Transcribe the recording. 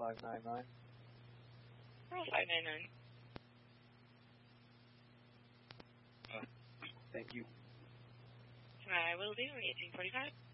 599. Roll 599. Thank you. I will do 1845.